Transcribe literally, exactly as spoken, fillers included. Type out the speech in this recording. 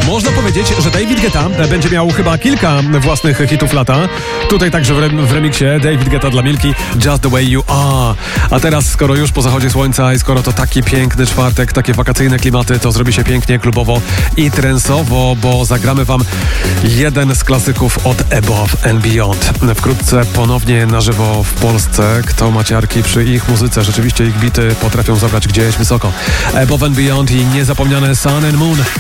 Można powiedzieć, że David Guetta będzie miał chyba kilka własnych hitów lata. Tutaj także w, rem- w remiksie David Guetta dla Milki, Just the Way You Are. A teraz, skoro już po zachodzie słońca i skoro to taki piękny czwartek, takie wakacyjne klimaty, to zrobi się pięknie, klubowo i trensowo, bo zagramy wam jeden z klasyków od Above and Beyond. Wkrótce ponownie na żywo w Polsce. Kto ma ciarki przy ich muzyce, rzeczywiście ich bity potrafią zabrać gdzieś wysoko. Above and Beyond i niezapomniane Sun and Moon.